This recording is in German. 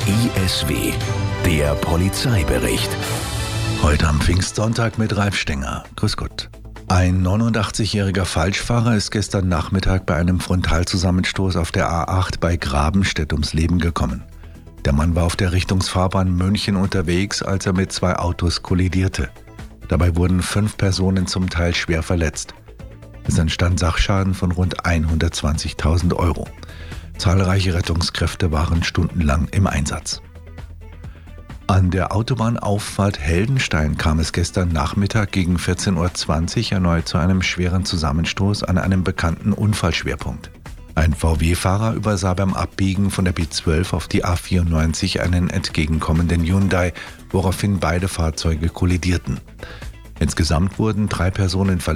ISW, der Polizeibericht. Heute am Pfingstsonntag mit Ralf Stenger. Grüß Gott. Ein 89-jähriger Falschfahrer ist gestern Nachmittag bei einem Frontalzusammenstoß auf der A8 bei Grabenstedt ums Leben gekommen. Der Mann war auf der Richtungsfahrbahn München unterwegs, als er mit 2 Autos kollidierte. Dabei wurden 5 Personen zum Teil schwer verletzt. Es entstand Sachschaden von rund 120.000 Euro. Zahlreiche Rettungskräfte waren stundenlang im Einsatz. An der Autobahnauffahrt Heldenstein kam es gestern Nachmittag gegen 14.20 Uhr erneut zu einem schweren Zusammenstoß an einem bekannten Unfallschwerpunkt. Ein VW-Fahrer übersah beim Abbiegen von der B12 auf die A94 einen entgegenkommenden Hyundai, woraufhin beide Fahrzeuge kollidierten. Insgesamt wurden 3 Personen verletzt.